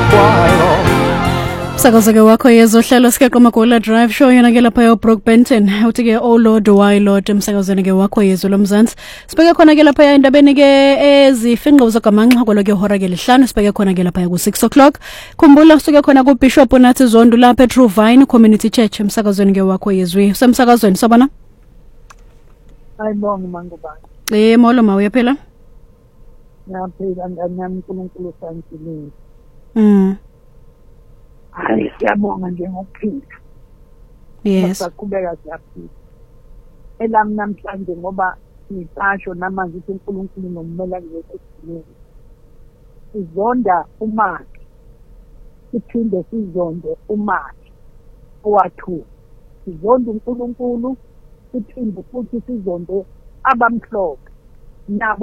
Sakazeke wakho yezohlelo sikaQomagola Drive Show yona ke lapha eBrook Benton uthi ke oh Lord why Lord emsakazweni ke wakho yezo lomzansi sibeke khona ke lapha endabeni ke ezifinqo zamanxa kwelo ke hora ke lihlanu sibeke khona ke lapha ku6 o'clock khumbula suke khona ku Bishop Nathi Zondo lapha True Vine Community Church emsakazweni ke wakho yezwi semsakazweni sabona ayibonga mangubani molo ma uyaphela yaphela nganyama uNkulunkulu santilile hayi siyabonga nje ngokuphila yes saqhubeka siyaphila elami namhlanje ngoba ngisasho namanje ukuthi uNkulunkulu nommela ngesikhathi sizonda umakhe siphinde sizonde umakhe owathu sizonda uNkulunkulu siphinde futhi sizonde abamhlophe nabo